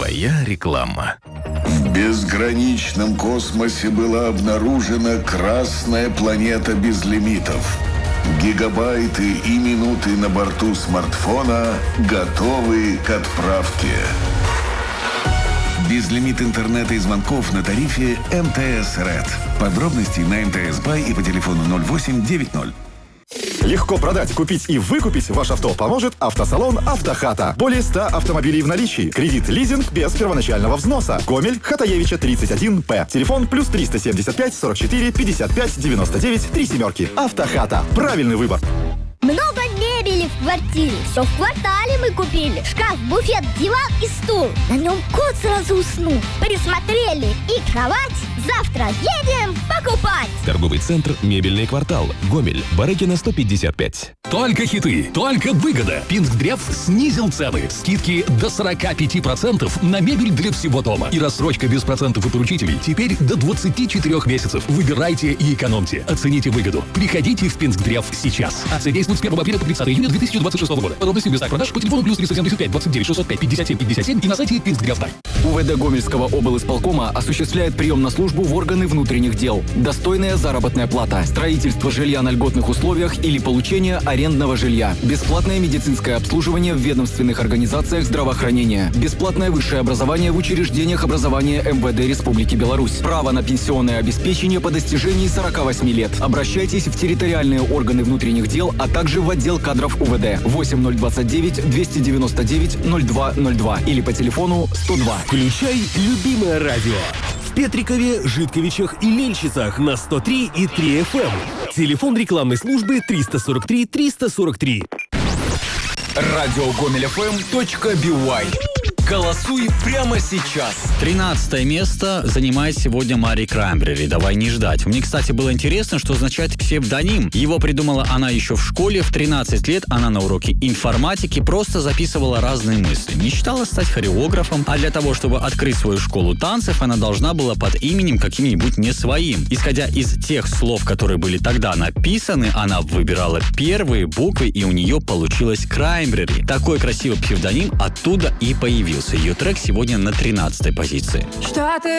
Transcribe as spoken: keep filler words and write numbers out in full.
Твоя реклама. В безграничном космосе была обнаружена красная планета без лимитов. Гигабайты и минуты на борту смартфона готовы к отправке. Безлимит интернета и звонков на тарифе эм тэ эс Red. Подробности на эм тэ эс Бай и по телефону ноль восемь девять ноль. Легко продать, купить и выкупить ваше авто поможет автосалон «Автохата». Более ста автомобилей в наличии. Кредит, лизинг без первоначального взноса. Гомель, Хатаевича, тридцать один П. Телефон плюс триста семьдесят пять сорок четыре пятьдесят пять девяносто девять три семерки. «Автохата». Правильный выбор. Много мебели в квартире. Все в квартале мы купили. Шкаф, буфет, диван и стул. На нем кот сразу уснул. Присмотрели. И кровать. Завтра едем покупать. Торговый центр «Мебельный квартал». Гомель. Барыкина, сто пятьдесят пять. Только хиты, только выгода. Пинск-Древ снизил цены. Скидки до сорок пять процентов на мебель для всего дома. И рассрочка без процентов и поручителей теперь до двадцати четырёх месяцев. Выбирайте и экономьте. Оцените выгоду. Приходите в Пинск-Древ сейчас. Акция действует с первого апреля по тридцатое июня две тысячи двадцать шестого года. Подробности в местах продаж по телефону плюс триста семьдесят пять двадцать девять шестьсот пять пятьдесят семь пятьдесят семь и на сайте Пинск-Древ. УВД Гомельского облисполкома осуществляет прием на службу в органы внутренних дел. Достойная заработная плата, строительство жилья на льготных условиях или получение арендного жилья, бесплатное медицинское обслуживание в ведомственных организациях здравоохранения, бесплатное высшее образование в учреждениях образования эм вэ дэ Республики Беларусь, право на пенсионное обеспечение по достижении сорока восьми лет. Обращайтесь в территориальные органы внутренних дел, а также в отдел кадров УВД восемь ноль двадцать девять двести девяносто девять ноль два ноль два или по телефону сто два. Включай любимое радио. В Петрикове, Житковичах и Мельчицах на сто три и три эф эм. Телефон рекламной службы триста сорок три триста сорок три. радио гомель эф эм точка би уай. Голосуй прямо сейчас. тринадцатое место занимает сегодня Мари Краймбрери. Давай не ждать. Мне, кстати, было интересно, что означает псевдоним. Его придумала она еще в школе. В тринадцать лет она на уроке информатики просто записывала разные мысли. Мечтала стать хореографом, а для того, чтобы открыть свою школу танцев, она должна была под именем каким-нибудь не своим. Исходя из тех слов, которые были тогда написаны, она выбирала первые буквы, и у нее получилось Краймбрери. Такой красивый псевдоним оттуда и появился. Ее трек сегодня на тринадцатой позиции. Что ты